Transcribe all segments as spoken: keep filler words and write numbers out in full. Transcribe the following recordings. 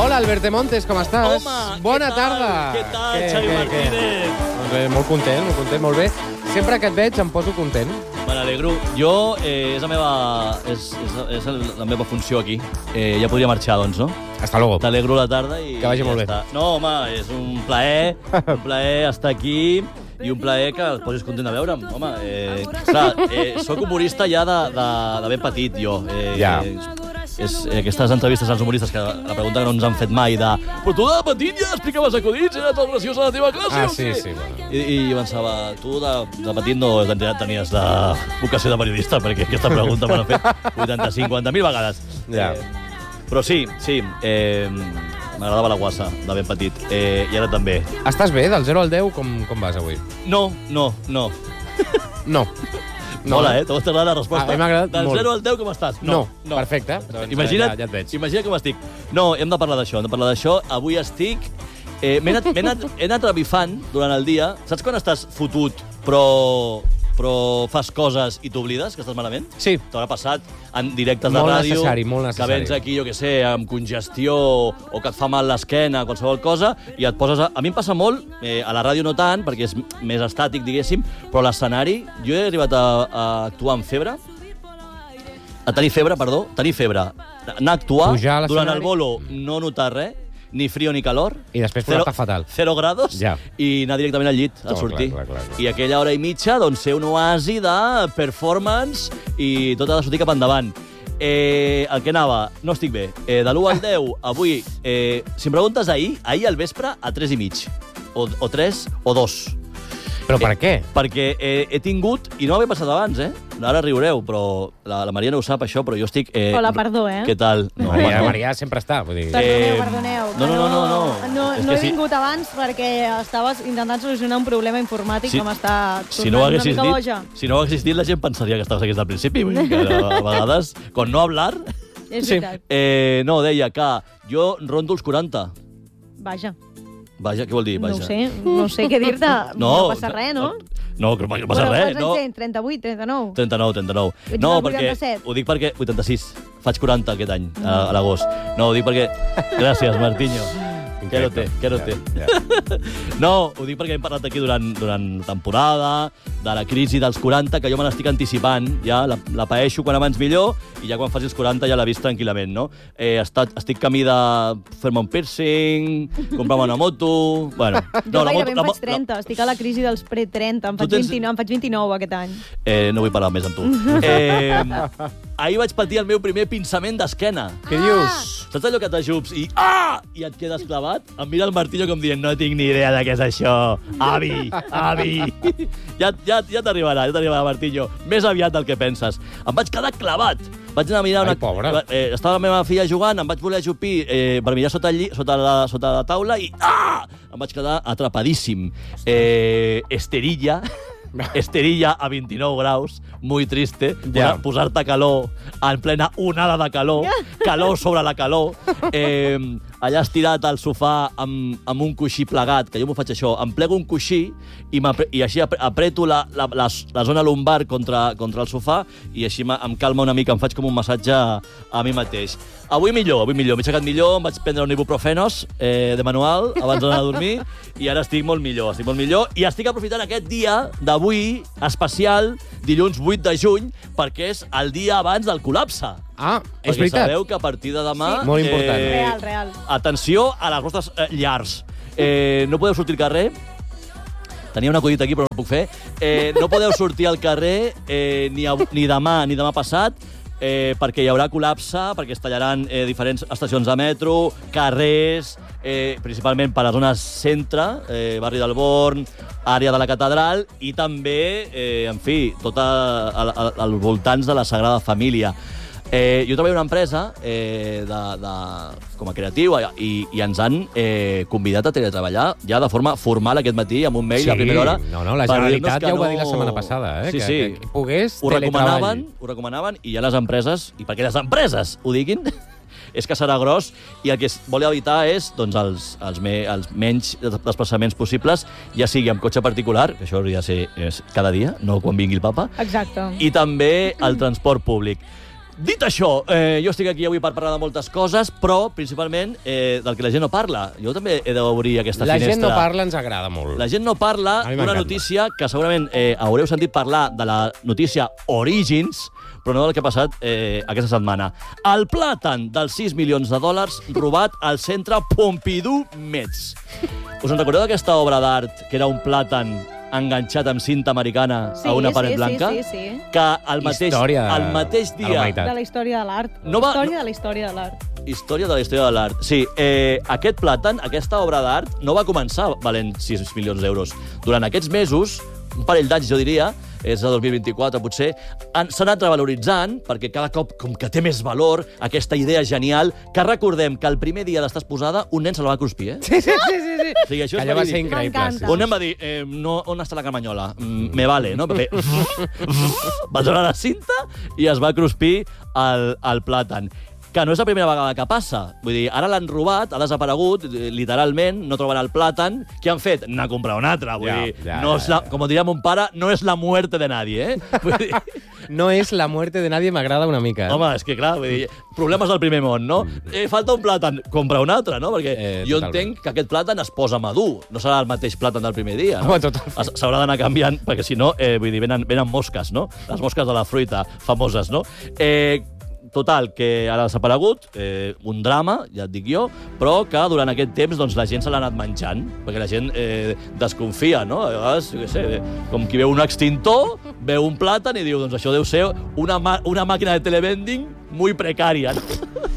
Hola, Alberto Montes, com estàs? Home, Bona què tal? tarda. Què tal, Xavi Martínez? Doncs bé, molt content, molt content, molt bé. Sempre que et veig em poso content. Me n'alegro. Jo, eh, és, la meva, és, és, és la meva funció aquí. Eh, ja podria marxar, doncs, no? Hasta luego. T'alegro la tarda i... Que vagi ja molt bé. està. No, home, és un plaer, un plaer estar aquí i un plaer que et posis content de veure'm. Home, eh, clar, eh, soc humorista ja de, de, de ben petit, jo. Eh, Ja. És, eh, aquestes entrevistes als humoristes, que la pregunta que no ens han fet mai, de però tu de petit ja explicaves acudits, eres el graciós a la teva classe, Ah, o sí, què? sí, bueno. I, I jo pensava, tu de, de petit no tenies la vocació de periodista, perquè aquesta pregunta m'han fet vuitanta-cinc cinquanta mil vegades. Ja. Eh, però sí, sí, eh, m'agradava la guassa de ben petit, eh, i ara també. Estàs bé? Del zero al deu, com, com vas avui? No, no, no. No. No, Hola, eh? T'ho t'ha agradat la resposta? A mi m'ha agradat Del molt. zero al deu, com estàs? No, perfecte. Doncs Imagina't, ja, ja et veig. imagina't com estic. No, hem de parlar d'això, hem de parlar d'això. Avui estic... Eh, M'he anat, m'he anat, he anat revifant durant el dia. Saps quan estàs fotut, però, però fas coses i t'oblides, que estàs malament? Sí. T'haurà passat en directes de Molt ràdio. necessari, molt necessari. Que vens aquí, jo què sé, amb congestió o que et fa mal l'esquena, qualsevol cosa, i et poses... A, a mi em passa molt, eh, a la ràdio no tant, perquè és més estàtic, diguéssim, però a l'escenari, jo he arribat a, a actuar amb febre, a tenir febre, perdó, tenir febre, anar a actuar, Pujar a durant l'escenari. el bolo no notar res, ni frío ni calor. I després posar-te fatal. Zero grados, Ja. i anar directament al llit, a Oh, sortir. clar, clar, clar, clar. I aquella hora i mitja, doncs, ser un oasi de performance i tot ha de sortir cap endavant. Eh, el que anava, no estic bé. Eh, de l'u al deu, avui, eh, si em preguntes ahir, ahir al vespre, a tres i mig. O, o tres o dos. Però per què? Perquè eh, he tingut, i no m'havia passat abans, eh? Ara riureu, però la, la Maria no ho sap, això, però jo estic... Eh, Hola, perdó, eh? Què tal? No, Maria, home, Maria sempre està. Vull dir... Perdoneu, Eh, perdoneu. no, no, no, no, no. No, És no que he sí. vingut abans perquè estaves intentant solucionar un problema informàtic Sí. que m'està tornant Si no ho una haguessis mica dit, boja. si no ho haguessis dit, la gent pensaria que estaves aquí des del principi. Vull dir que a vegades, con no hablar... És Sí. veritat. Eh, no, deia que jo rondo els quaranta. Vaja, Vaja, què vol dir, no vaja? ho sé, no sé què dir-te. No, passa res, no? No, no, no passa Bueno, res, quants no. anys tens? trenta-vuit, trenta-nou? trenta-nou, trenta-nou. Ets No, del perquè... vuitanta-set. Ho dic perquè... vuitanta-sis. Faig quaranta aquest any, a, a l'agost. No, ho dic perquè... Gràcies, Martinho. Que no té, que no té. Ja, ja. No, ho dic perquè hem parlat aquí durant, durant temporada, de la crisi dels quaranta, que jo me l'estic anticipant, ja la, la paeixo quan abans millor, i ja quan facis quaranta ja la vist tranquil·lament, no? Eh, estat, estic camí de fer-me un piercing, comprar-me una moto... Bueno, Jo la gairebé moto- em la faig mo- trenta, estic a la crisi dels pre-trenta, em, Tu faig tens- vint-i-nou, em faig vint-i-nou aquest any. Eh, no vull parlar més amb tu. Eh, ahir vaig patir el meu primer pinçament d'esquena. Què dius? Saps allò que t'ajups i ah! I et quedes clavat? Em mira el Martillo com dient no tinc ni idea de què és això. Avi, avi. Ja, ja, ja t'arribarà, ja t'arribarà, Martillo. Més aviat del que penses. Em vaig quedar clavat. Vaig anar a mirar una... Ai, pobre. Eh, estava la meva filla jugant, em vaig voler ajupir eh, per mirar sota, el lli... sota, la, sota la taula i ah! Em vaig quedar atrapadíssim. Eh, esterilla. Esterilla a vint-i-nou graus, muy triste, Ja. Posar- posar-te calor en plena onada de calor, calor sobre la calor, eh, allà estirat al sofà amb, amb un coixí plegat, que jo m'ho faig això, em plego un coixí i, i així ap apreto la, la, la, la zona lumbar contra, contra el sofà i així em calma una mica, em faig com un massatge a, a mi mateix. Avui millor, avui millor, m'he aixecat millor, em vaig prendre un ibuprofenos eh, de manual abans d'anar a dormir i ara estic molt millor, estic molt millor i estic aprofitant aquest dia d'avui especial, dilluns vuit de juny, perquè és el dia abans del col·lapse. Ah, és Perquè veritat. sabeu que a partir de demà... Sí. Molt important. Real, real. Atenció a les vostres eh, llars. Eh, no podeu sortir al carrer. Tenia un acudit aquí, però no ho puc fer. Eh, no podeu sortir al carrer eh, ni, a, ni demà ni demà passat, eh, perquè hi haurà col·lapse, perquè es tallaran eh, diferents estacions de metro, carrers, eh, principalment per a les zones centre, eh, barri del Born, àrea de la Catedral, i també, eh, en fi, tot a, a, a, als voltants de la Sagrada Família. Eh, jo treballo en una empresa eh, de, de, com a creatiu i, i ens han eh, convidat a teletreballar ja de forma formal aquest matí amb un mail Sí, a primera hora. no, no, la per Generalitat dir-nos que ja ho va no- dir la setmana passada, eh, Sí, que- sí. que pogués ho recomanaven, teletreball. ho recomanaven i ja les empreses, i perquè les empreses ho diguin, és que serà gros i el que es vol evitar és doncs, els, els, me, els menys desplaçaments possibles, ja sigui amb cotxe particular, que això hauria de ser és, cada dia, no quan vingui el papa, Exacte. i també el transport públic. Dit això, eh, jo estic aquí avui per parlar de moltes coses, però principalment eh, del que la gent no parla. Jo també he d'obrir aquesta La finestra. gent no parla, ens agrada molt. La gent no parla A mi d'una m'encanta. notícia que segurament eh, haureu sentit parlar de la notícia Origins, però no del que ha passat eh, aquesta setmana. El plàtan dels sis milions de dòlars robat al centre Pompidou Metz. Us en recordeu d'aquesta obra d'art que era un plàtan enganxat amb cinta americana Sí, a una paret sí, blanca? sí, sí, sí. Que el mateix, Història de- el mateix de la dia... humanitat. De la història de l'art. No va- història no- de la història de l'art. Història de la història de l'art. Sí, eh, aquest plàtan, aquesta obra d'art, no va començar valent sis milions d'euros. Durant aquests mesos, un parell d'anys, jo diria, és de dos mil vint-i-quatre, potser, han- s'ha anat revaloritzant, perquè cada cop com que té més valor aquesta idea genial, que recordem que el primer dia d'estar exposada un nen se la va cruspir, eh? Sí, sí, sí, sí. sí. O sigui, això Que és allò va ser verídic. increïble. M'encanta. Sí, Un nen va dir, eh, no, on està la carmanyola? Mm, me vale, no? Va fer... va donar la cinta i es va cruspir el, el plàtan. Que no és la primera vegada que passa. Vull dir, ara l'han robat, ha desaparegut, eh, literalment, no troben el plàtan. Què han fet? N'ha comprat un altre. Vull Ja, dir, ja, no ja, és la, ja. com diria mon pare, no és la muerte de nadie, eh? Vull dir, No és la muerte de nadie, m'agrada una mica. Eh? home, és que clar, vull dir, problemes del primer món, no? Eh, falta un plàtan, compra un altre, no? Perquè Eh, jo totalment. entenc que aquest plàtan es posa madur, no serà el mateix plàtan del primer dia, no? Home, totalment. Es- S'haurà d'anar canviant, perquè si no, eh, vull dir, venen, venen mosques, no? Les mosques de la fruita, famoses, no? Eh, Total, que ara ha desaparegut, eh, un drama, ja et dic jo, però que durant aquest temps doncs, la gent se l'ha anat menjant, perquè la gent eh, desconfia, no? A vegades, jo què sé, com qui veu un extintor, veu un plàtan i diu, doncs això deu ser una, ma una màquina de televending muy precaria, no?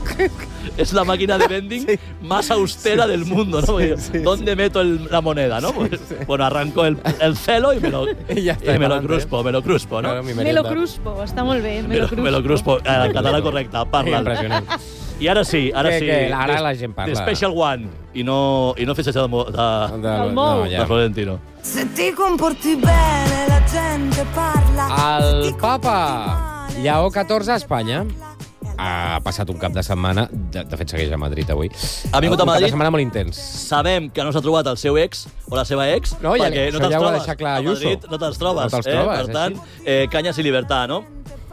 Es la máquina de vending sí. más austera del mundo, ¿no? Sí, sí, ¿Dónde sí. meto el, la moneda, no? Pues, sí. Bueno, arranco el, el celo y me lo, I ja està, y me lo adelante. cruspo, me lo cruspo, ¿no? Claro, mi Me merienda. lo cruspo, està molt bé. me, Me lo lo, cruspo. me lo cruspo. Eh, En català correcte, parla. Impressionant. I ara sí, ara Que- sí. que ara The- la gent parla. The Special One. I no, i no fes això de, mo- de, De, El mou. no, de ja. Florentino. Se ti comporti bene la gente parla. El papa Lleó catorze a Espanya ha passat un cap de setmana, de, de fet segueix a Madrid avui, Ha vingut a un cap Madrid? de setmana molt intens. Sabem que no s'ha trobat el seu ex o la seva ex, No, ja- perquè no això te'ls ja ho ha trobes. deixat clar a Ayuso. Madrid no te'ls trobes. No te'ls eh? trobes, Per tant, així. eh, canyes i llibertat, no?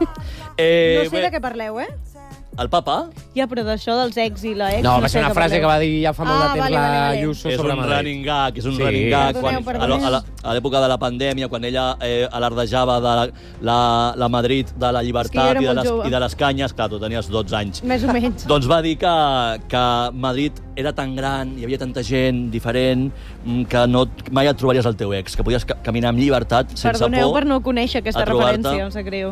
Eh, No sé de què parleu, eh? El papa Ja, però d'això dels ex i la ex... No, va sé ser una què frase parleu. que va dir ja fa molt Ah, de temps vale, la vale, vale. Ayuso és sobre un Madrid. running gag, és un Sí. running gag. Perdoneu, Quan, a perdoneu. la- a la- a l'època de la pandèmia, quan ella eh, alardejava de la, la, la Madrid de la És que jo llibertat era i, de molt les, jove. i de les canyes, clar, tu tenies dotze anys. Més o menys. Doncs va dir que, que Madrid era tan gran, hi havia tanta gent diferent, mm, que no, mai et trobaries el teu ex, que podies ca caminar amb llibertat, sense Perdoneu por, per no conèixer aquesta a trobar-te. referència, em sap greu.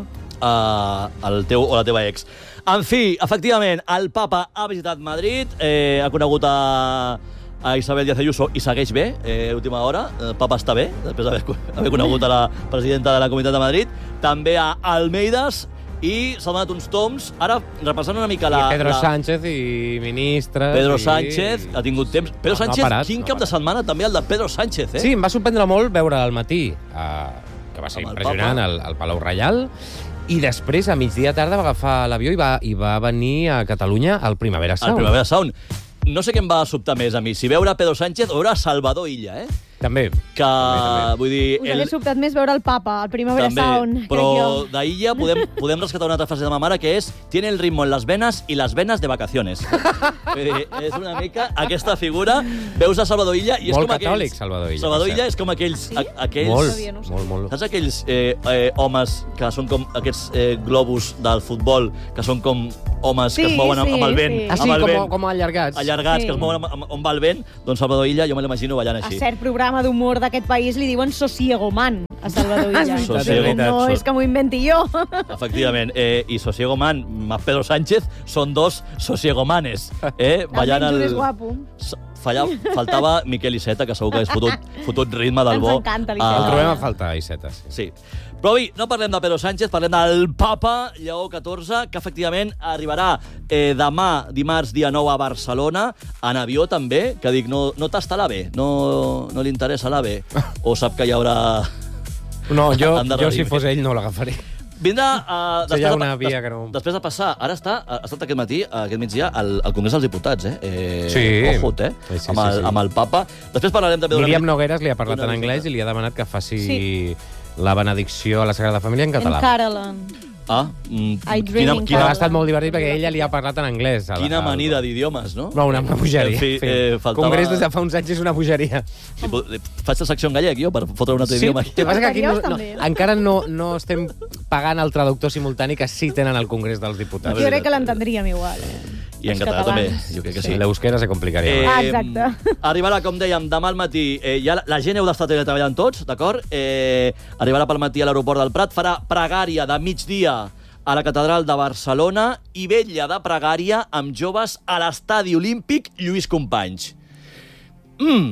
a, al teu o la teva ex. En fi, efectivament, el papa ha visitat Madrid, eh, ha conegut a, a Isabel Díaz Ayuso i segueix bé, eh, última hora. El papa està bé, després d'haver haver conegut a la presidenta de la Comunitat de Madrid. També a Almeidas i s'ha donat uns toms. Ara, repassant una mica la... I Pedro la... Sánchez i ministres... Pedro i... Sánchez ha tingut temps. Pedro No, no ha Sánchez, parat, quin no ha cap de parat. setmana també el de Pedro Sánchez, eh? Sí, em va sorprendre molt veure al matí, uh, que va ser Amb el impressionant, Papa. al, al Palau Reial, i després, a migdia tarda, va agafar l'avió i va, i va venir a Catalunya al Primavera El Sound. Primavera Sound. No sé què em va sobtar més a mi, si veure Pedro Sánchez o veure Salvador Illa, eh? També. Que, També, també. vull dir... Us hagués sobtat més veure el papa, el Primavera també, Sound, però crec jo. d'Illa podem, podem rescatar una altra frase de ma mare que és tiene el ritmo en las venas y las venas de vacaciones. Vull dir, és una mica aquesta figura. Veus a Salvador Illa i és Molt com catòlic, aquells... Salvador Illa, Salvador per Illa cert. és com aquells... Sí? A, aquells Molt, sabia, no ho molt, molt. Saps aquells eh, eh, homes que són com aquests eh, globus del futbol, que són com homes Sí, que es mouen amb, sí, amb el vent? sí. Ah, sí, amb el com, vent, com allargats. allargats, Sí. que es mouen amb, amb, on va el vent? Doncs Salvador Illa, jo me l'imagino ballant A així. cert programa d'humor d'aquest país li diuen Sosiego Man a Salvador Illa. Sosiego Man. No, és que m'ho inventi jo. Efectivament, eh, i Sosiego Man más Pedro Sánchez són dos Sosiegomanes, eh, ballant Almenys un el... és guapo. S- Falla, faltava Miquel Iceta, que segur que hagués fotut, fotut ritme del Ens bo. encanta El l'Iceta. trobem a faltar, Iceta. Sí. Sí. Però avui no parlem de Pedro Sánchez, parlem del papa Lleó catorze, que efectivament arribarà eh, demà, dimarts, dia nou, a Barcelona, en avió també, que dic, no, no tasta l'AVE, no, no li interessa l'AVE, o sap que hi haurà... No, jo, Han de jo si redimir. fos ell no l'agafaré. Vindrà... Uh, Sí, hi ha una via des, que no- Després de passar... Ara està, ha estat aquest matí, aquest migdia, al, al Congrés dels Diputats, eh? eh Sí. Ojut, eh? Sí, sí, amb, el, sí, sí. amb el papa. Després parlarem també d'una... Míriam Nogueres li ha parlat Una en anglès visita. i li ha demanat que faci Sí. la benedicció a la Sagrada Família en català. En Carolan. Ah, mm, I quina, dreaming Quina... quina, Ha estat molt divertit perquè ella li ha parlat en anglès. Al, quina al... manida d'idiomes, no? No, una, una bogeria. En fi, En fi. eh, faltava- Congrés des de fa uns anys és una bogeria. Sí, po- faig la secció en gallec, jo, per fotre un altre Sí, idioma el aquí. que passa que aquí no, Anteriors, no, també. encara no, no estem pagant el traductor simultani que sí tenen al Congrés dels Diputats. Jo crec que l'entendríem igual. Eh? I en Els català també, catalans. jo crec que Sí, sí. l'euskera se complicaria. Eh, Eh... Ah, exacte. Arribarà, com dèiem, demà al matí. Eh, ja la, la gent heu d'estar treballant tots, d'acord? Eh, arribarà pel matí a l'aeroport del Prat, farà pregària de migdia a la catedral de Barcelona i vetlla de pregària amb joves a l'estadi olímpic Lluís Companys. Mm.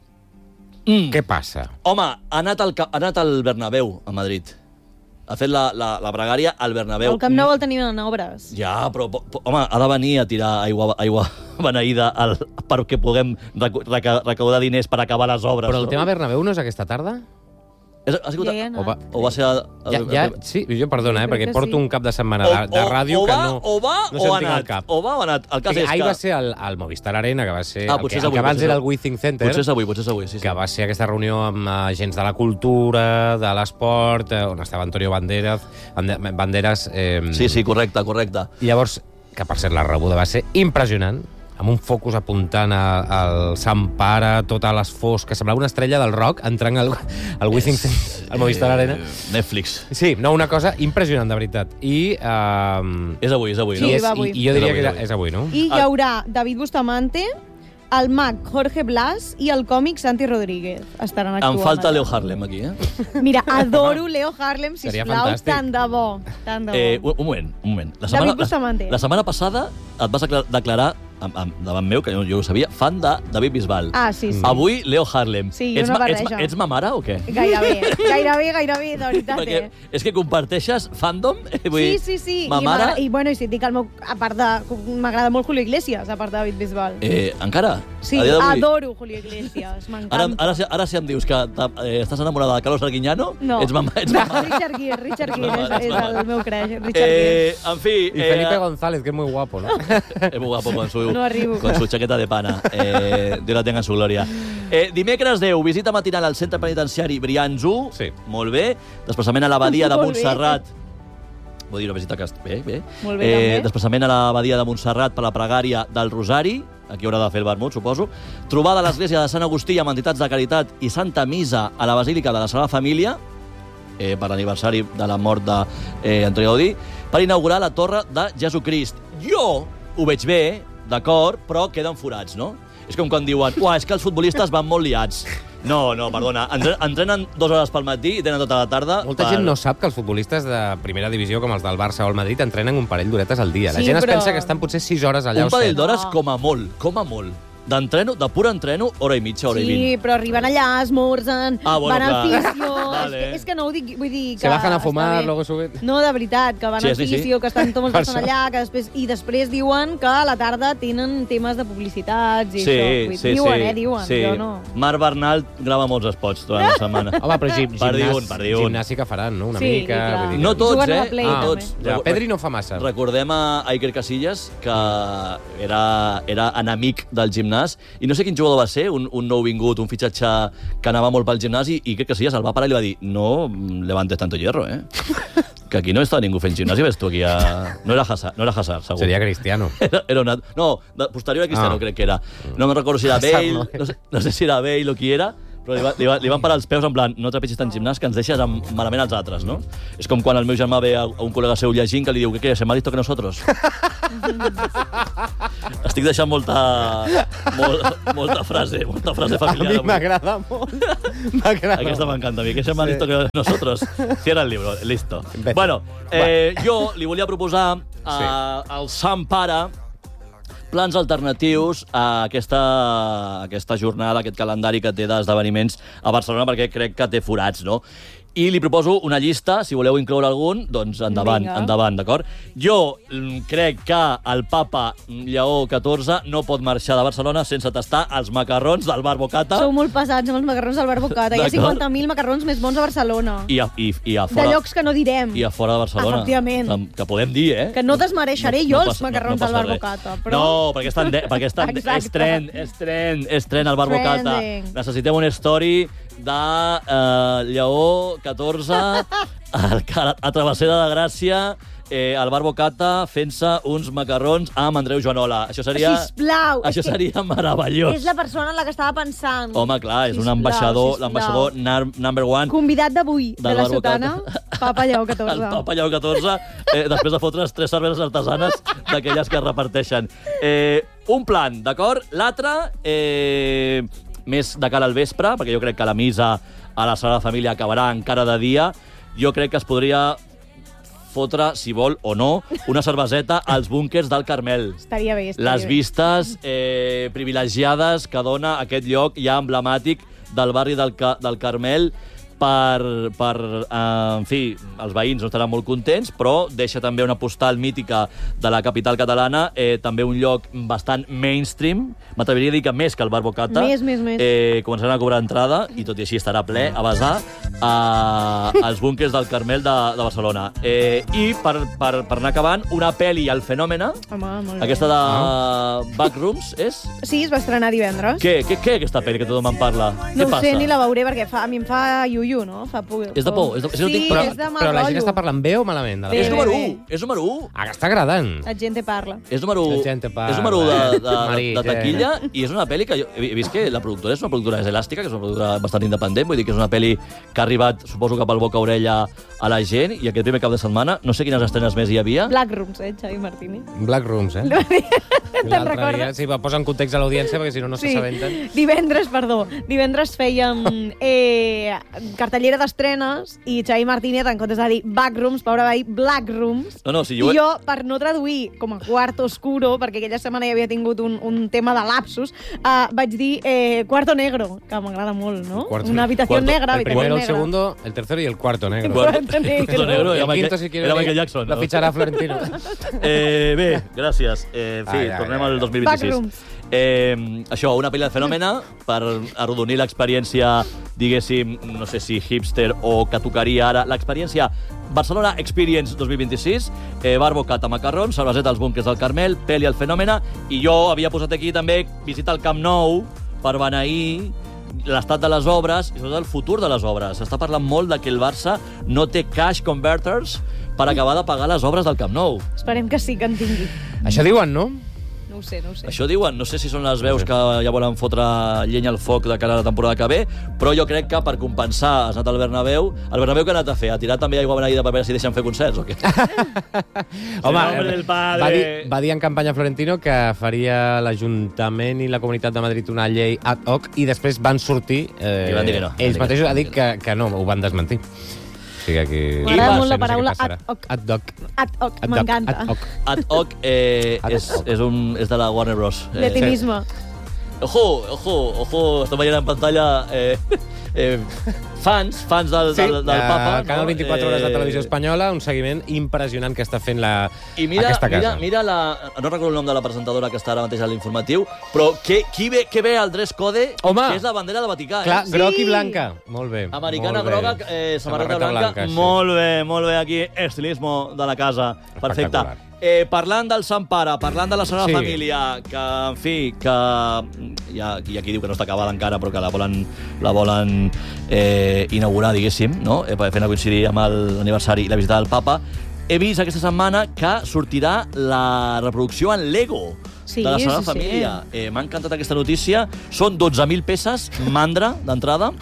Mm. Què passa? Home, ha anat, al, ca- ha anat al Bernabéu, a Madrid. Ha fet la, la, la pregària al Bernabéu. El Camp Nou el tenien en obres. Ja, però, po- po- home, ha de venir a tirar aigua, aigua beneïda al, perquè puguem recu- reca, recaudar diners per acabar les obres. Però el no? tema Bernabéu no és aquesta tarda? És, ha sigut, Ja hi ha O va, anat. o va ser... A, a, ja, ja, sí, jo perdona, eh, Crec perquè que porto sí. un cap de setmana de, de ràdio o que va, no, o va, no o se'm ha tinc al anat. cap. O va o ha anat. El cas Sí, és ahir que... va ser al, al Movistar Arena, que va ser... Ah, el potser que, és el avui, que abans potser era és el Withing Center, Potser és avui, potser és avui, sí, sí. que va ser aquesta reunió amb eh, agents de la cultura, de l'esport, eh, on estava Antonio Banderas, Bande- Banderas... Eh, Sí, sí, correcte, correcte. I llavors, que per cert la rebuda va ser impressionant, amb un focus apuntant a- al Sant Pare, totes les fos, que semblava una estrella del rock entrant al, al Withing Center, al Movistar Arena. Eh, Netflix. Sí, no, una cosa impressionant, de veritat. I, uh, És avui, és avui, Sí, no? i, és, va avui. i, i jo diria És avui, que és era, avui. és avui, no? I hi Ah. haurà David Bustamante, el mag Jorge Blas i el còmic Santi Rodríguez. Estaran actuant. Em falta allà. Leo Harlem aquí, eh? Mira, adoro Leo Harlem, Seria sisplau, fantàstic. tant de bo. Tant de bo. eh un, un moment, un moment. La David Bustamante. la, la setmana passada et vas acla- declarar, amb, amb, davant meu, que jo, jo ho sabia, fan de David Bisbal. Ah, sí, sí. Avui, Leo Harlem. Sí, ets, una ma- ets, barreja. ma- ets ma mare o què? Gairebé, gairebé, gairebé, de veritat, Perquè eh? és que comparteixes fandom, eh, vull Sí, dir, sí, sí. ma I, mare... m'agrada- I, bueno, i si et dic el meu... A part de... M'agrada molt Julio Iglesias, a part de David Bisbal. Eh, encara? Sí, A dia d'avui? adoro Julio Iglesias, Ara, m'encanta. ara, si- ara si em dius que eh, estàs enamorada de Carlos Arguiñano, No. ets ma, ets ma mare. Richard Gere, Richard Gere mamà, és, és és mamà. el meu crush, Richard Gere. Eh, en fi... I eh, Felipe González, que és muy guapo, ¿no? Es muy guapo con su, No arribo. con su chaqueta de pana. Eh, Déu la tenga en su glòria. Eh, dimecres deu, visita matinal al centre penitenciari Brians u. Sí. Molt bé. Desplaçament a l'abadia de Molt bé. Montserrat. Vull dir, una visita que... Bé, bé. Molt bé, eh, també. Desplaçament a l'abadia de Montserrat per la pregària del Rosari. Aquí haurà de fer el vermut, suposo. Trobada a l'església de Sant Agustí amb entitats de caritat i Santa Missa a la Basílica de la Sagrada Família, eh, per l'aniversari de la mort d'Antoni Gaudí, per inaugurar la Torre de Jesucrist. Jo ho veig bé, d'acord, però queden forats, no? És com quan diuen, uah, és que els futbolistes van molt liats. No, no, perdona, entre- entrenen dues hores pel matí i tenen tota la tarda... Molta per... gent no sap que els futbolistes de primera divisió, com els del Barça o el Madrid, entrenen un parell d'horetes al dia. La Sí, gent es però- pensa que estan potser sis hores allà Un o parell set. d'hores No. com a molt, com a molt. D'entreno, de pur entreno, hora i mitja, hora i Sí, vint. però arriben allà, esmorzen, Ah, bueno, van al clar. fisio... Vale. És, que, és que no ho dic, vull dir que... Se bajan a està fumar, bé. luego suben... No, de veritat, que van Sí, al sí, sí. fisio, que estan tots Per estan això. allà, que després, i després diuen que a la tarda tenen temes de publicitats i Sí, això. Vull, sí, diuen, sí. eh, diuen, sí. jo no. Marc Bernal grava molts spots durant la setmana. Home, però gim, Per dir gimnàs, un, per dir un. gimnàs sí que faran, no? Una Sí, mica... clar. vull dir que- No tots, Juguen a la eh? Play, No Ah, tots. ja, Pedri no fa massa. Recordem a Iker Casillas, que era, era enemic del gimnàs, i no sé quin jugador va ser, un, un nou vingut, un fitxatge que anava molt pel gimnàs, i Iker Casillas el va parar i li va dir no levantes tanto hierro, eh? Que aquí no està ningú fent gimnàs, i ves tu aquí a... No era Hazard, no era Hazard, segur. Seria Cristiano. Era, era una... No, de, posterior a Cristiano, Ah. crec que era. No me'n recordo si era Hazard, Bale, no. no sé, no sé si era Bale o qui era, però li, va, li, va, li van parar els peus en plan, no trepitgis tant gimnàs que ens deixes amb, malament els altres, no? És com quan el meu germà ve a, a un col·lega seu llegint que li diu, què, què, se m'ha listo que nosotros? Estic deixant molta, molt, molta frase, molta frase A familiar. mi avui. m'agrada molt. M'agrada Aquesta molt. m'encanta a mi, que se m'ha Sí. listo que nosotros. Cierra el libro, listo. Imbécil. Bueno, eh, jo li volia proposar a, al Sant Pare plans alternatius a aquesta, a aquesta jornada, a aquest calendari que té d'esdeveniments a Barcelona, perquè crec que té forats, no? I li proposo una llista, si voleu incloure algun, doncs endavant, Vinga. endavant, d'acord? Jo mm, crec que el papa Lleó catorze no pot marxar de Barcelona sense tastar els macarrons del bar Bocata Sou molt pesats amb els macarrons del bar Bocata. Hi ha D'acord. cinquanta mil macarrons més bons a Barcelona. i a, i, i a De fora... llocs que no direm. I a fora de Barcelona. Efectivament. Que, que podem dir, eh? Que no desmereixeré jo els passa- macarrons del passa bar res. Bocata, però- No, perquè estan, de, perquè estan és Exacte. tren, és tren, és tren al bar Bocata. Trending. Necessitem un story de eh, Lleó catorze, el, a Travessera de Gràcia, eh, el Bar Bocata fent-se uns macarrons amb Andreu Joanola. Això seria... Sisplau! Això seria meravellós. És la persona en la que estava pensant. Home, clar, és un Sisplau, ambaixador, sisplau. l'ambaixador number one. Convidat d'avui, de, Del la Bar sotana, Papa Lleó catorze. El Papa Lleó catorze, eh, després de fotre's tres cerveses artesanes d'aquelles que es reparteixen. Eh, un plan, d'acord? L'altre, eh, més de cara al vespre, perquè jo crec que la missa a la Sagrada Família acabarà encara de dia. Jo crec que es podria fotre, si vol o no, una cerveseta als búnquers del Carmel. Estaria bé, estaria Les bé. vistes eh, privilegiades que dona aquest lloc ja emblemàtic del barri del, Ca del Carmel per, per eh, en fi, els veïns no estaran molt contents, però deixa també una postal mítica de la capital catalana, eh, també un lloc bastant mainstream, m'atreviria a dir que més que el Bar Bocata. Més, més, més. Eh, començaran a cobrar entrada, i tot i així estarà ple, a basar, eh, als búnquers del Carmel de, de Barcelona. Eh, I per, per, per anar acabant, una pel·li al Fenòmena, Home, molt bé. aquesta de Backrooms, és? Sí, es va estrenar divendres. Què? Què, què aquesta pel·li que tothom en parla? No què ho passa? sé, ni la veuré, perquè fa, a mi em fa iuiu, no? Fa por. És de por, és de- si no Sí, tinc- Però, és de mal però la gent rotllo. està parlant bé o malament? De la Bé, És pel·li? número bé. u, és número u. Ah, que està agradant. La gent te parla. És número u, La gent parla. és número u de, de, de, Marit, de taquilla, i és una pel·li que jo he vist que la productora és una productora és elàstica, que és una productora bastant independent, vull dir que és una pel·li que ha arribat, suposo que pel boca-orella a la gent, i aquest primer cap de setmana, no sé quines estrenes més hi havia. Black Rooms, eh, Xavi Martínez? Black Rooms, eh? Te'n L'altre recordes? dia- Sí, va posar en context a l'audiència, perquè si no, no Sí, s'assabenten. divendres, perdó, divendres fèiem eh, cartellera d'estrenes i Xavi Martínez, en comptes de dir Backrooms, pobre va dir Black Rooms. No, no, si jo... I jo, per no traduir com a Cuarto Oscuro, perquè aquella setmana ja havia tingut un, un tema de lapsus, uh, vaig dir eh, Cuarto Negro, que m'agrada molt, no? Cuarto- Una habitació Cuarto- negra, El habitació primero, el negra. segundo, el tercero y el cuarto negro. Cuarto negro. Cuarto negro, Y era el Michael, quinto, si quiere, era Michael Jackson. Lo no? fichará Florentino. Eh, bé, gràcies. Eh, en fi, Ai, ai, tornem ai. al dos mil vint-i-sis. Backrooms. Eh, això, una pel·li de Fenòmena per arrodonir l'experiència, diguéssim, no sé si hipster o que tocaria ara, l'experiència Barcelona Experience dos mil vint-i-sis, eh, Bar Bocata, macarrons, cerveseta als búnquers del Carmel, pel·li al Fenòmena, i jo havia posat aquí també visita el Camp Nou per beneir l'estat de les obres i sobretot el futur de les obres. S'està parlant molt de que el Barça no té cash converters per acabar de pagar les obres del Camp Nou. Esperem que sí que en tingui. Això diuen, no? No ho sé, no ho sé. Això diuen, no sé si són les veus que ja volen fotre llenya al foc de cara a la temporada que ve, però jo crec que per compensar has anat al Bernabéu, el Bernabéu que ha anat a fer? A tirar també aigua beneïda per veure si deixen fer concerts o què? Home, nombre del padre. va dir, va dir en campanya Florentino que faria l'Ajuntament i la Comunitat de Madrid una llei ad hoc i després van sortir... Eh, I van dir que no. Van dir Ells que mateixos no. han dit que, que no, ho van desmentir. O sigui que... M'agrada no molt sé, la no sé paraula què passarà. ad hoc. Ad hoc. Ad hoc, Ad hoc, m'encanta. ad hoc. Ad hoc eh, Ad és, hoc. és, un, és de la Warner Bros. De Eh, timisme. Ojo, ojo, ojo, estem veient en pantalla eh, eh, fans, fans del, Sí, del, del Papa. eh, Canal vint-i-quatre hores de Eh, Televisió Espanyola, un seguiment impressionant que està fent la, I mira, aquesta casa. mira, mira la... No recordo el nom de la presentadora que està ara mateix a l'informatiu, però què, qui ve, què ve al dress code? Home! Que és la bandera del Vaticà, Clar, eh? groc Sí. i blanca. Molt bé. Americana molt bé. groga, eh, samarreta, blanca. sí. Molt bé, molt bé, aquí, estilismo de la casa. Perfecte. Espectacular. Eh, parlant del Sant Pare, parlant de la Sagrada Sí. Família, que, en fi, que hi ha, hi ha qui diu que no està acabada encara, però que la volen, la volen eh, inaugurar, diguéssim, no? eh, fent-la coincidir amb l'aniversari i la visita del Papa, he vist aquesta setmana que sortirà la reproducció en Lego Sí, de la Sagrada sí, sí. Família. Eh, M'ha encantat aquesta notícia. Són dotze mil peces, mandra, d'entrada.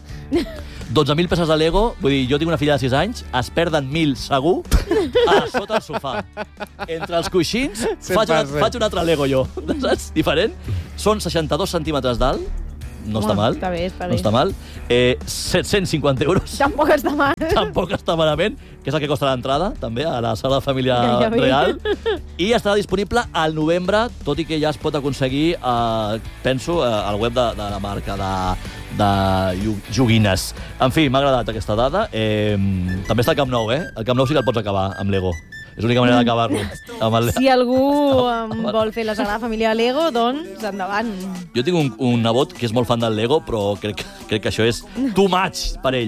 dotze mil peces de Lego, vull dir, jo tinc una filla de sis anys, es perden mil segur a sota el sofà. Entre els coixins faig, una, passa. faig un altre Lego jo, saps? Diferent. Són seixanta-dos centímetres d'alt, no Home, està mal. està bé, està no bé. està mal. Eh, set-cents cinquanta euros. Tampoc està mal. Tampoc està malament, que és el que costa l'entrada, també, a la Sagrada Família Gairebé. Real. I estarà disponible al novembre, tot i que ja es pot aconseguir, eh, penso, eh, al web de, de la marca de, de Ju- joguines. En fi, m'ha agradat aquesta dada. Eh, també està al Camp Nou, eh? El Camp Nou sí que el pots acabar amb Lego. És l'única manera d'acabar-lo. Amb el... Si algú um, vol fer la Sagrada Família Lego, doncs endavant. Jo tinc un, un nebot que és molt fan del Lego, però crec, crec que això és too much per ell.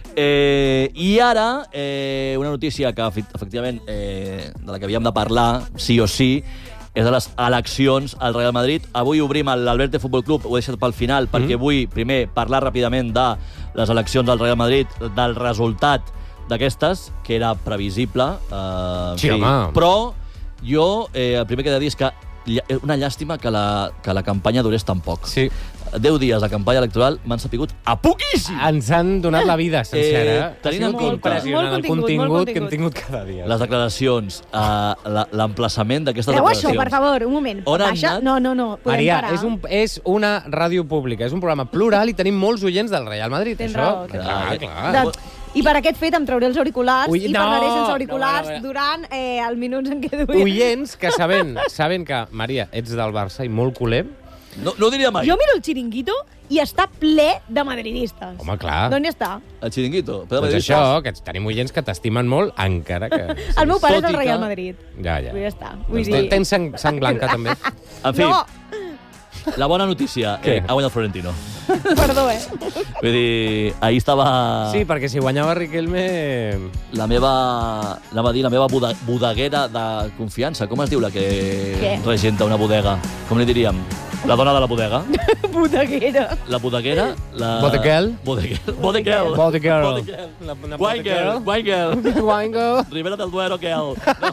Eh, I ara, eh, una notícia que efectivament eh, de la que havíem de parlar, sí o sí, és de les eleccions al Real Madrid. Avui obrim l'Alberte Futbol Club, ho he deixat pel final, perquè mm. vull, primer, parlar ràpidament de les eleccions al Real Madrid, del resultat d'aquestes, que era previsible. Eh, sí, home. Però jo, eh, el primer que he de dir és que una llàstima que la, que la campanya durés tan poc. Sí. Deu dies de campanya electoral m'han sapigut a poquíssim! Ens han donat la vida sencera. Eh, tenint en compte impressionant el contingut, contingut que hem contingut. tingut cada dia. les declaracions, eh, l'emplaçament d'aquestes Treu declaracions. això, per favor, un moment. On han Baixa. anat? No, no, no. Podem Maria, parar. és, un, és una ràdio pública, és un programa plural i tenim molts oients del Real Madrid. Tens això, raó, tens clar, raó. clar. De, I per aquest fet em trauré els auriculars Ui, i no, parlaré sense no, auriculars no, no, no. durant eh, els minuts en què duia. Oients que saben, saben que, Maria, ets del Barça i molt culer. No, no ho diria mai. Jo miro el xiringuito i està ple de madridistes. Home, clar. D'on està? El xiringuito. Però Doncs dir- això, que tenim oients que t'estimen molt, encara que... Sí. El meu pare és Tot del i Real que- Madrid. Ja, ja. Vull dir, ja està. Vull Doncs dir... tens sang, sang blanca, també. En fi, No, la bona notícia. Què? Eh, ha guanyat Florentino. perdó, eh? Vull dir, ahir estava... Sí, perquè si guanyava Riquelme... La meva... Anava a dir, la meva boda, bodeguera de confiança. Com es diu la que Què? regenta una bodega? Com li diríem? La dona de la bodega? Bodeguera. La bodeguera? La... Bodeguel? Bodeguel. Bodeguel. Bodeguel. Bodeguel. La- una Weingel. Weingel. Wango. Ribera del Duero, Gel. No?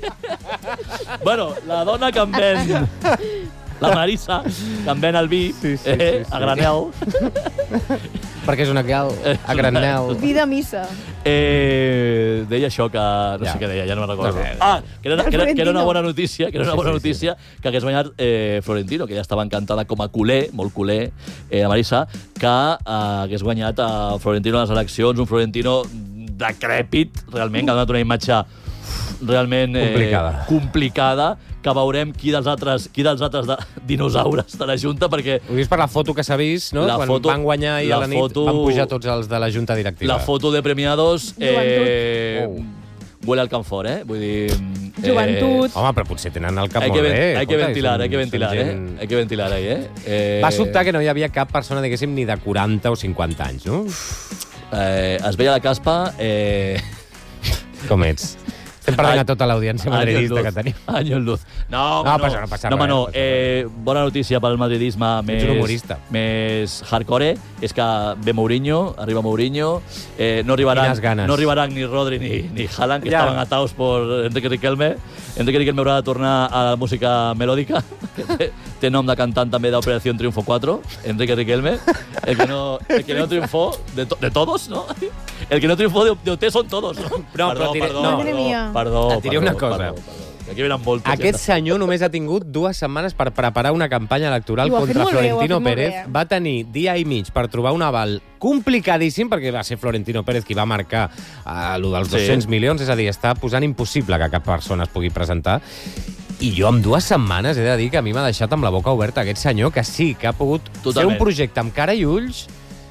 Bueno, la dona que em ven... La Marisa, que em ven el vi Sí, sí, eh, sí, sí. a granel. Perquè és una cal a granel. Vida missa. Eh, deia això que... No Ja. sé què deia, ja no me'n recordo. No sé. Ah, que era, que, era, que era una Florentino. bona notícia, que era una Sí, bona sí, notícia que hagués guanyat eh, Florentino, que ja estava encantada com a culer, molt culer, eh, a Marisa, que eh, hagués guanyat a Florentino a les eleccions, un Florentino decrèpit, realment, que ha donat una imatge realment eh, Complicada. complicada, que veurem qui dels altres, qui dels altres de, dinosaures de la Junta, perquè Ho dius per la foto que s'ha vist, no? La Quan foto- van guanyar i a la la nit foto- van pujar tots els de la Junta Directiva. la foto de premiados eh, Joventut. huele al Canfort, eh? Vull dir... Joventut. Home, però potser tenen el cap Hay molt que, bé. hay que escolta, ventilar, són- hay que són ventilar, eh? gent- Hay que ventilar ahí, eh? eh Va sobtar que no hi havia cap persona, diguéssim, ni de quaranta o cinquanta anys, no? Eh, es veia la caspa... Eh... Com ets? Estem perdent Any- a tota l'audiència madridista Años que luz. tenim. Años luz. No, No, no, passa- no passa no, home, res, no. no passa Eh, bona notícia pel madridisme més, un humorista. més hardcore és que ve Mourinho, arriba Mourinho, eh, no, arribaran, Quines ganes. no arribaran ni Rodri ni, ni Haaland, que Ja. estaven atados por Enrique Riquelme. Enrique Riquelme haurà de tornar a la música melòdica, que té, té nom de cantant també d'Operació Triunfo cuatro, Enrique Riquelme. El que no, el que no triunfó, de, to, de todos, ¿no? El que no triunfó de, de O T son todos, ¿no? No, però perdó, diré- perdó, no. Madre mía. perdó, Et diré perdó, una perdó, cosa. Perdó, perdó. Aquí venen moltes. Aquest senyor només ha tingut dues setmanes per preparar una campanya electoral I ho ha fet contra molt bé, ho ha Florentino fet molt Pérez. bé. Va tenir dia i mig per trobar un aval complicadíssim, perquè va ser Florentino Pérez qui va marcar uh, lo dels Sí. dos-cents milions, és a dir, està posant impossible que cap persona es pugui presentar. I jo, en dues setmanes, he de dir que a mi m'ha deixat amb la boca oberta aquest senyor, que sí, que ha pogut Totalment. fer un projecte amb cara i ulls,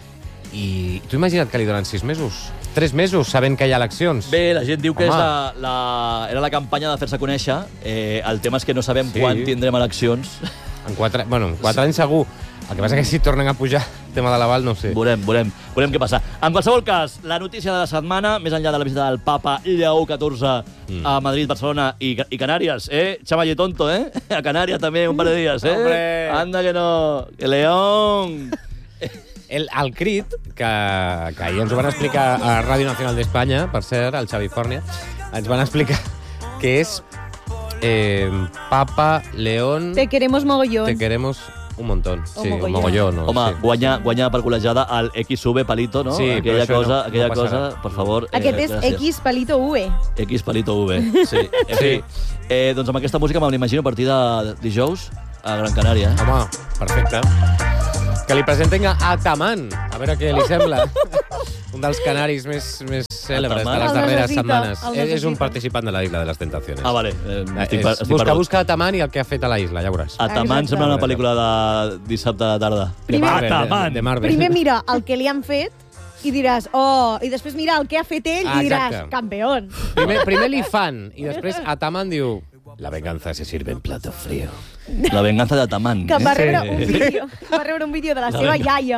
i tu imagina't que li donen sis mesos? Tres mesos, sabent que hi ha eleccions? Bé, la gent diu que Home. és la, la, era la campanya de fer-se conèixer. Eh, el tema és que no sabem Sí. quan tindrem eleccions. En quatre, bueno, en quatre anys segur. El que passa que si tornen a pujar el tema de l'aval, no ho sé. Veurem, veurem, veurem què passa. En qualsevol cas, la notícia de la setmana, més enllà de la visita del papa Lleó catorze Mm. a Madrid, Barcelona i, i Canàries, eh? Chamalle tonto, eh? A Canàries també un par de dies, eh? Hombre. Anda que no. Que León. El, el crit, que, que ahir ens ho van explicar a Ràdio Nacional d'Espanya, per cert, al Xavi Fórnia, ens van explicar que és eh, Papa León, Te queremos mogollón. te queremos un montón. O Sí, mogollón. un mogollón. No? Home, sí. guanya, guanya per col·legiada al X V palito, no? Sí, però aquella això cosa, no- no aquella passarà. cosa, per favor. Aquest eh, és gràcies. X palito V. X palito V, sí. En fi, eh, doncs amb aquesta música me l'imagino a partir de dijous a Gran Canària. Eh? Home, perfecte. Que li presenten a Ataman, a veure què li sembla. Un dels canaris més, més cèlebres de Ataman. les El darreres necessita, setmanes. el És un necessita. participant de la Isla de les Tentaciones. Ah, vale. Eh, Eh, estic, és, per- estic busca, perdut. busca Ataman i el que ha fet a la isla, ja veuràs. Ataman Exacte. sembla una pel·lícula de dissabte de tarda. De Marvel, Ataman. de, de Marvel. Primer mira el que li han fet i diràs, oh, i després mira el que ha fet ell Ah, i diràs, exacte. campeón. Primer, primer li fan, i després Ataman diu la venganza se sirve en plato frío. La venganza de Ataman. Que va eh? rebre un vídeo, va rebre un vídeo de la seva iaia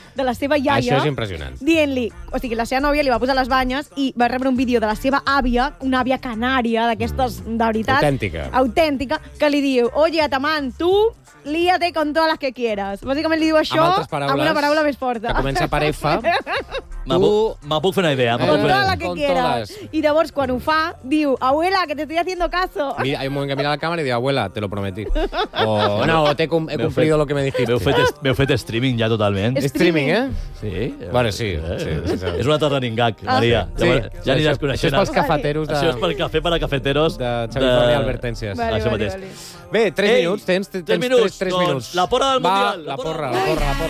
de la seva iaia. Això és impressionant. Dient-li, o sigui, la seva nòvia li va posar les banyes i va rebre un vídeo de la seva àvia, una àvia canària, d'aquestes, de veritat... Autèntica. Autèntica, que li diu, oye, Atamán, tu líate con todas las que quieras. Bàsicament li diu això amb, paraules, amb una paraula més forta. Que comença per F. Me puc, me puc fer una idea. Me Con puc fer... todas las que Con quieras. todas. I llavors, quan ho fa, diu, abuela, que te estoy haciendo caso. Mira, hay un moment que mira la cámara y dice, abuela, te lo prometí. O, no, o te he, cum he cumplido lo que me dijiste. M'heu fet, m'heu fet streaming ja totalment. Streaming, eh? Sí. Bueno, sí. sí, sí, sí. És una torre Ningak, Maria. Sí, Ja, ja aniràs això, coneixent. això és pels cafeteros de... Això és pel cafè per a cafeteros. De Xavi i Albertències. Vale, Això vale, mateix. vale. Bé, tres Ei, minuts, tens, tens tres minuts. tres, tres Doncs minuts. la porra del Va, Mundial. la porra, la porra, la porra.